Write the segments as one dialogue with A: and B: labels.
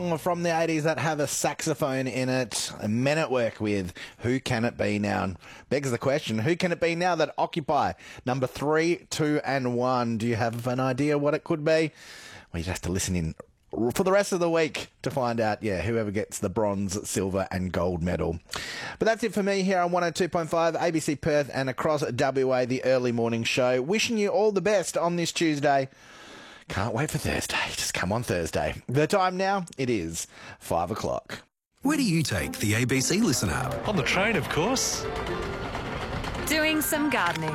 A: From the 80s that have a saxophone in it, Men at Work with Who Can It Be Now? And begs the question, who can it be now that occupy number 3, 2 and 1? Do you have an idea what it could be? Well, you have to listen in for the rest of the week to find out, whoever gets the bronze, silver and gold medal. But that's it for me here on 102.5 ABC Perth and across WA, the early morning show. Wishing you all the best on this Tuesday. Can't wait for Thursday. Just come on Thursday. The time now, it is 5 o'clock.
B: Where do you take the ABC Listen app?
C: On the train, of course.
D: Doing some gardening.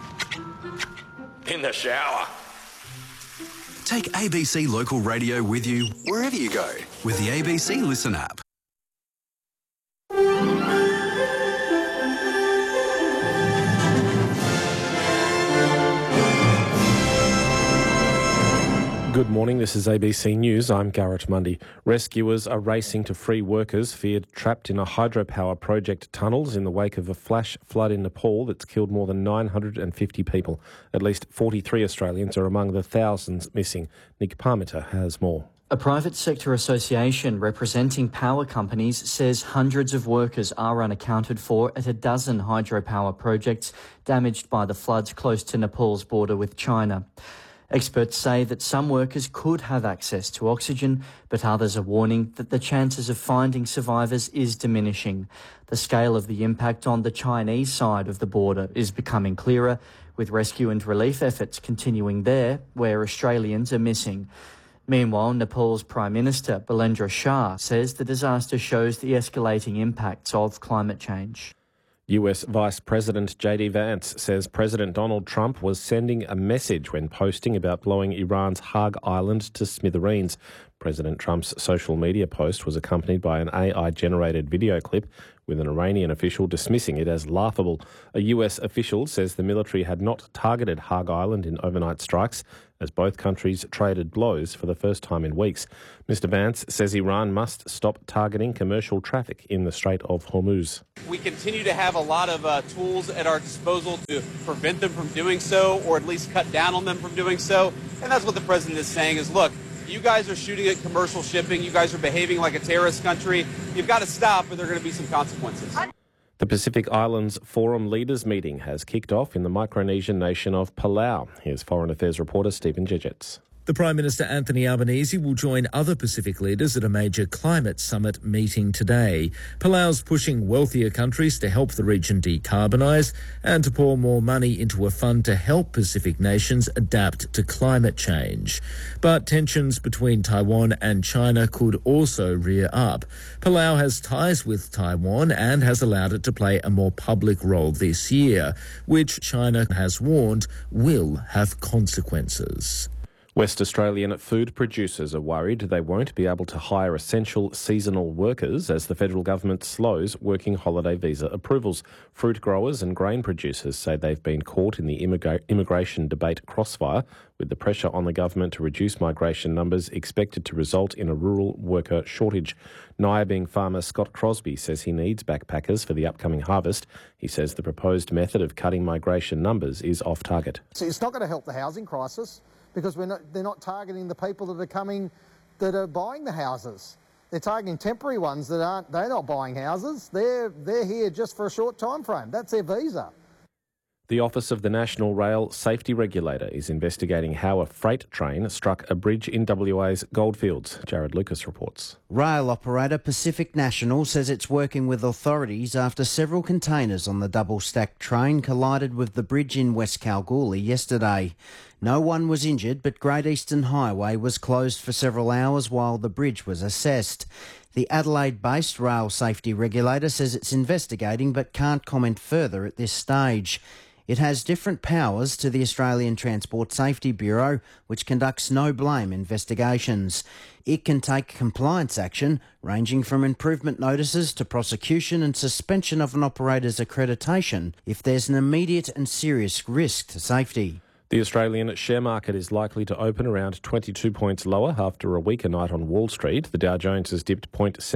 C: In the shower.
B: Take ABC Local Radio with you wherever you go with the ABC Listen app.
E: Good morning, this is ABC News. I'm Garrett Mundy. Rescuers are racing to free workers feared trapped in a hydropower project tunnels in the wake of a flash flood in Nepal that's killed more than 950 people. At least 43 Australians are among the thousands missing. Nick Parmenter has more.
F: A private sector association representing power companies says hundreds of workers are unaccounted for at a dozen hydropower projects damaged by the floods close to Nepal's border with China. Experts say that some workers could have access to oxygen, but others are warning that the chances of finding survivors is diminishing. The scale of the impact on the Chinese side of the border is becoming clearer, with rescue and relief efforts continuing there, where Australians are missing. Meanwhile, Nepal's Prime Minister, Bilendra Shah, says the disaster shows the escalating impacts of climate change.
E: US Vice President J.D. Vance says President Donald Trump was sending a message when posting about blowing Iran's Hague Island to smithereens. President Trump's social media post was accompanied by an AI-generated video clip with an Iranian official dismissing it as laughable. A US official says the military had not targeted Hague Island in overnight strikes, as both countries traded blows for the first time in weeks. Mr. Vance says Iran must stop targeting commercial traffic in the Strait of Hormuz.
G: We continue to have a lot of tools at our disposal to prevent them from doing so, or at least cut down on them from doing so. And that's what the president is saying is, look, you guys are shooting at commercial shipping. You guys are behaving like a terrorist country. You've got to stop, or there are going to be some consequences.
E: The Pacific Islands Forum Leaders Meeting has kicked off in the Micronesian nation of Palau. Here's Foreign Affairs reporter Stephen Jejets.
H: The Prime Minister Anthony Albanese will join other Pacific leaders at a major climate summit meeting today. Palau's pushing wealthier countries to help the region decarbonise and to pour more money into a fund to help Pacific nations adapt to climate change. But tensions between Taiwan and China could also rear up. Palau has ties with Taiwan and has allowed it to play a more public role this year, which China has warned will have consequences.
E: West Australian food producers are worried they won't be able to hire essential seasonal workers as the federal government slows working holiday visa approvals. Fruit growers and grain producers say they've been caught in the immigration debate crossfire, with the pressure on the government to reduce migration numbers expected to result in a rural worker shortage. Nyabing farmer Scott Crosby says he needs backpackers for the upcoming harvest. He says the proposed method of cutting migration numbers is off target.
I: So it's not going to help the housing crisis, because they're not targeting the people that are buying the houses. They're targeting temporary ones they're not buying houses. They're here just for a short time frame. That's their visa.
E: The Office of the National Rail Safety Regulator is investigating how a freight train struck a bridge in WA's Goldfields. Jared Lucas reports.
J: Rail operator Pacific National says it's working with authorities after several containers on the double-stacked train collided with the bridge in West Kalgoorlie yesterday. No one was injured, but Great Eastern Highway was closed for several hours while the bridge was assessed. The Adelaide-based rail safety regulator says it's investigating but can't comment further at this stage. It has different powers to the Australian Transport Safety Bureau, which conducts no-blame investigations. It can take compliance action, ranging from improvement notices to prosecution and suspension of an operator's accreditation if there's an immediate and serious risk to safety.
E: The Australian share market is likely to open around 22 points lower after a weaker night on Wall Street. The Dow Jones has dipped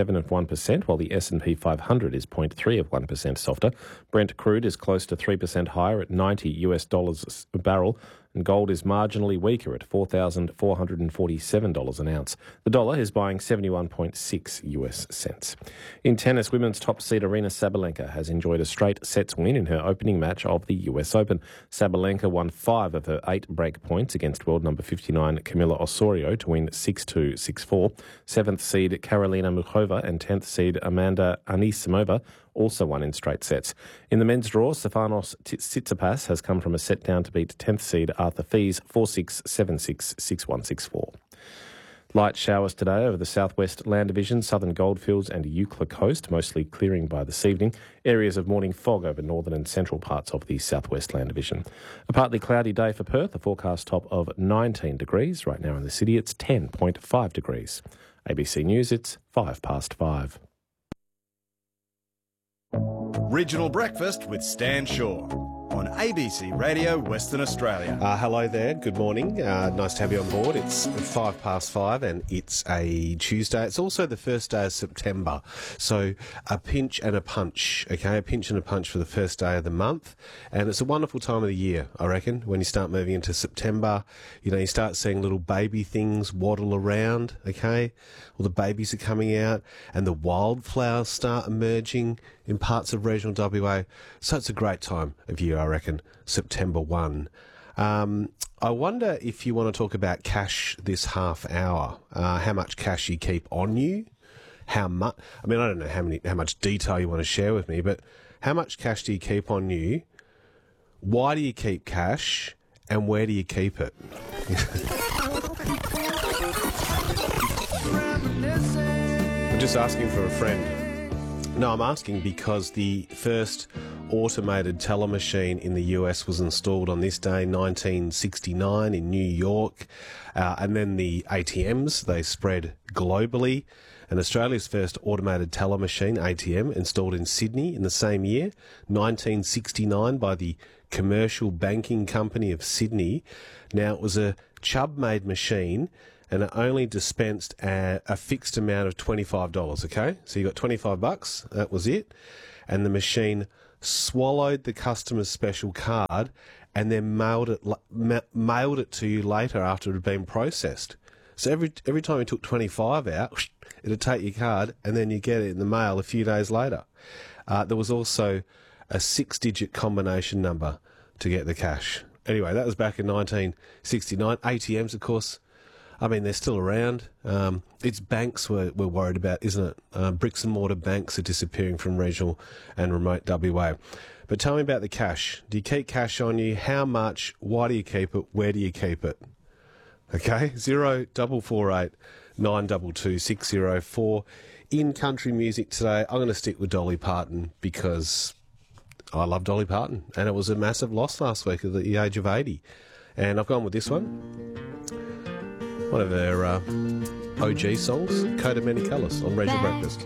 E: 0.7%, while the S&P 500 is 0.3% softer. Brent crude is close to 3% higher at $90 a barrel. and gold is marginally weaker at $4,447 an ounce. The dollar is buying 71.6 US cents. In tennis, women's top seed Aryna Sabalenka has enjoyed a straight sets win in her opening match of the US Open. Sabalenka won 5 of her 8 break points against world number 59 Camila Osorio to win 6-2, 6-4. 7th seed Karolina Muchova and 10th seed Amanda Anisimova also won in straight sets. In the men's draw, Stefanos Tsitsipas has come from a set down to beat 10th seed Arthur Fees 4-6, 7-6, 6-1, 6-4. Light showers today over the southwest Land Division, southern Goldfields and Eucla Coast, mostly clearing by this evening. Areas of morning fog over northern and central parts of the southwest Land Division. A partly cloudy day for Perth, a forecast top of 19 degrees. Right now in the city it's 10.5 degrees. ABC News, it's 5:05.
K: Regional Breakfast with Stan Shaw on ABC Radio Western Australia.
L: Hello there, good morning. Nice to have you on board. It's 5:05 and it's a Tuesday. It's also the first day of September. So a pinch and a punch, okay? A pinch and a punch for the first day of the month. And it's a wonderful time of the year, I reckon, when you start moving into September. You know, you start seeing little baby things waddle around, okay? All the babies are coming out and the wildflowers start emerging in parts of regional WA. So it's a great time of year, I reckon, September 1. I wonder if you want to talk about cash this half hour, how much cash you keep on you, how much, I mean, I don't know how much detail you want to share with me, but how much cash do you keep on you? Why do you keep cash and where do you keep it? I'm just asking for a friend. No, I'm asking because the first automated teller machine in the US was installed on this day, 1969, in New York. And then the ATMs, they spread globally. And Australia's first automated teller machine, ATM, installed in Sydney in the same year, 1969, by the Commercial Banking Company of Sydney. Now, it was a Chubb-made machine, and it only dispensed a fixed amount of $25, okay? So you got $25, that was it. And the machine swallowed the customer's special card and then mailed it to you later after it had been processed. So every time you took 25 out, it'd take your card and then you get it in the mail a few days later. There was also a 6-digit combination number to get the cash. Anyway, that was back in 1969. ATMs, of course, I mean, they're still around. It's banks we're worried about, isn't it? Bricks and mortar banks are disappearing from regional and remote WA. But tell me about the cash. Do you keep cash on you? How much? Why do you keep it? Where do you keep it? Okay, 0448 922 604. In country music today, I'm going to stick with Dolly Parton because I love Dolly Parton. And it was a massive loss last week at the age of 80. And I've gone with this one. One of her OG songs, Coat of Many Colours, on Regional Breakfast.